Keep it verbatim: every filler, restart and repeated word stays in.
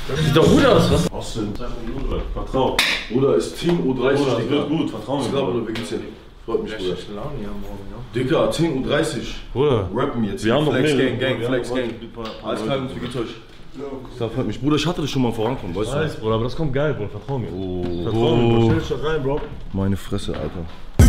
Sieht doch gut aus, was? Austin, vertrau. Bruder, ist Team U dreißig, Bruder, Digga. wird gut, vertrau mir. Ich glaube, Bruder, wie geht's dir? Freut mich, Bruder. Laune hier morgen, ja. Digga, Team U dreißig. Bruder, Rappen jetzt. wir haben noch Flex mehr. Gang, Gang, Flex Gang. Alles klar, wie geht's euch? Das freut mich. Bruder, ich hatte das schon mal vorankommen, weißt du? Weiß, Bruder, aber das kommt geil, Bruder, vertrau mir. Oh, Vertrau mir, Bro. Stell dich doch rein, Bro. meine Fresse, Alter.